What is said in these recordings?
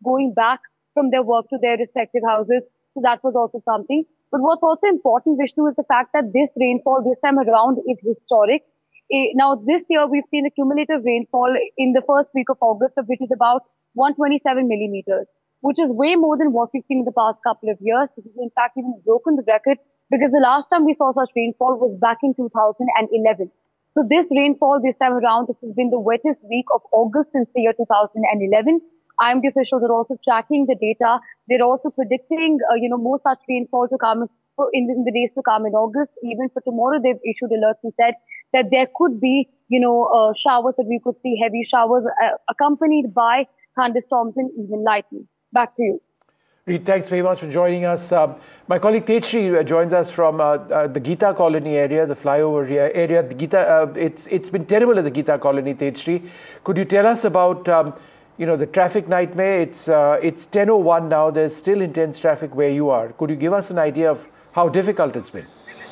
going back from their work to their respective houses. So that was also something. But what's also important, Vishnu, is the fact that this rainfall this time around is historic. Now, this year we've seen a cumulative rainfall in the first week of August, of which is about 127 millimeters, which is way more than what we've seen in the past couple of years. This has in fact even broken the record because the last time we saw such rainfall was back in 2011. So this rainfall this time around, this has been the wettest week of August since the year 2011. IMD officials are also tracking the data. They're also predicting, more such rainfall to come in the days to come in August. Even for tomorrow, they've issued alerts and said that there could be, showers, that we could see heavy showers accompanied by thunderstorms and even lightning. Back to you. Reet, thanks very much for joining us. My colleague Tejashree joins us from the Gita Colony area, the flyover area. It's been terrible at the Gita Colony, Tejashree. Could you tell us about the traffic nightmare? It's 10:01 now. There's still intense traffic where you are. Could you give us an idea of how difficult it's been?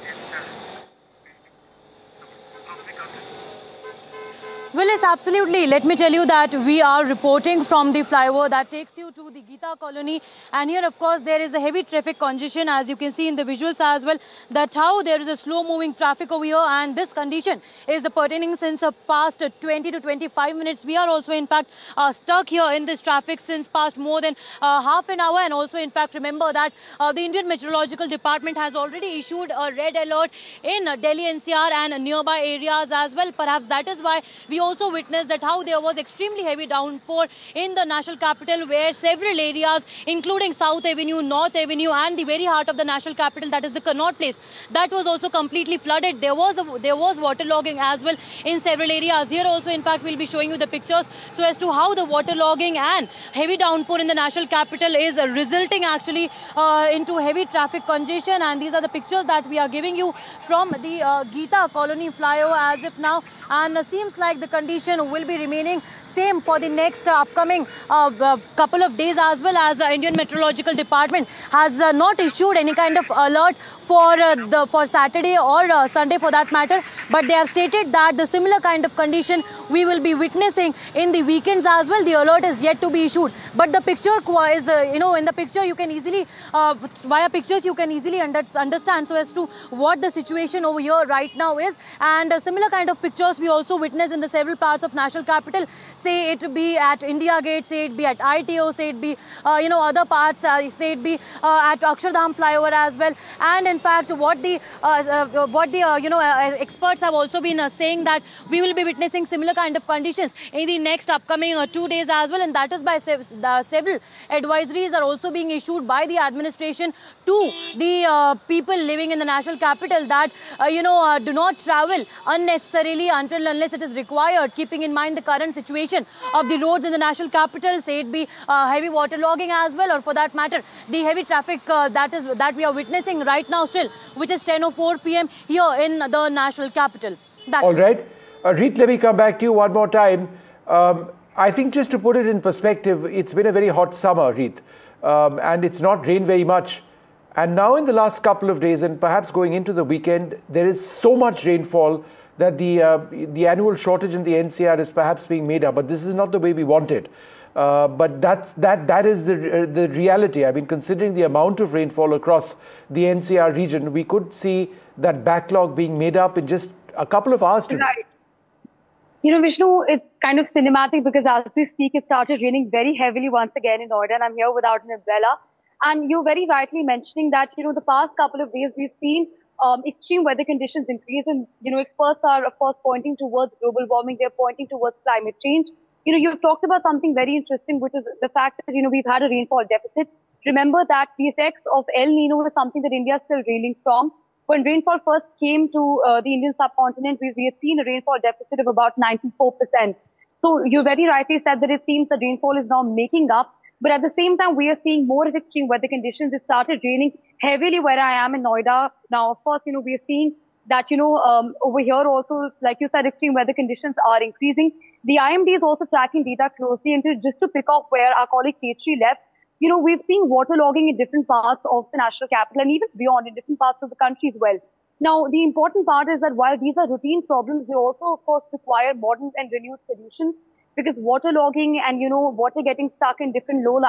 Well, yes, absolutely. Let me tell you that we are reporting from the flyover that takes you to the Gita Colony. And here, of course, there is a heavy traffic congestion, as you can see in the visuals as well. That's how there is a slow-moving traffic over here. And this condition is pertaining since past 20 to 25 minutes. We are also, in fact, stuck here in this traffic since past more than half an hour. And also, in fact, remember that the Indian Meteorological Department has already issued a red alert in Delhi NCR and nearby areas as well. Perhaps that is why we also witnessed that how there was extremely heavy downpour in the national capital, where several areas including South Avenue, North Avenue and the very heart of the national capital, that is the Connaught Place, that was also completely flooded. There was waterlogging as well in several areas. Here also, in fact, we'll be showing you the pictures so as to how the waterlogging and heavy downpour in the national capital is resulting actually into heavy traffic congestion. And these are the pictures that we are giving you from the Gita Colony flyover as if now, and seems like the condition will be remaining same for the next upcoming couple of days, as well as the Indian Meteorological Department has not issued any kind of alert for Saturday or Sunday for that matter, but they have stated that the similar kind of condition we will be witnessing in the weekends as well. The alert is yet to be issued, but the picture is in the picture you can easily via pictures you can easily understand so as to what the situation over here right now is. And similar kind of pictures we also witness in the several parts of national capital, say it be at India Gate, say it be at ITO, say it be other parts, say it be at Akshardham flyover as well. And in fact, what the experts have also been saying that we will be witnessing similar kind of conditions in the next upcoming 2 days as well, and that is by several advisories are also being issued by the administration to the people living in the national capital that do not travel unnecessarily until unless it is required, keeping in mind the current situation of the roads in the national capital, say it be heavy waterlogging as well, or for that matter the heavy traffic that we are witnessing right now still, which is 10:04 p.m. here in the national capital. All right. Reet, let me come back to you one more time. I think just to put it in perspective, it's been a very hot summer, Reet, and it's not rained very much. And now in the last couple of days, and perhaps going into the weekend, there is so much rainfall that the annual shortage in the NCR is perhaps being made up. But this is not the way we want it. But that is the reality. I mean, considering the amount of rainfall across the NCR region, we could see that backlog being made up in just a couple of hours today. Right. Vishnu, it's kind of cinematic because as we speak, it started raining very heavily once again in Noida, and I'm here without an umbrella. And you're very rightly mentioning that, the past couple of days we've seen extreme weather conditions increase, and, experts are, of course, pointing towards global warming. They're pointing towards climate change. You've talked about something very interesting, which is the fact that, we've had a rainfall deficit. Remember that the effects of El Nino is something that India is still reeling from. When rainfall first came to the Indian subcontinent, we had seen a rainfall deficit of about 94%. So you very rightly said that it seems the rainfall is now making up. But at the same time, we are seeing more of extreme weather conditions. It started raining heavily where I am in Noida. Now, of course, we are seeing that, over here also, like you said, extreme weather conditions are increasing. The IMD is also tracking data closely. And just to pick up where our colleague Tejashree left, we've seen waterlogging in different parts of the national capital and even beyond in different parts of the country as well. Now, the important part is that while these are routine problems, they also, of course, require modern and renewed solutions, because waterlogging and, water getting stuck in different low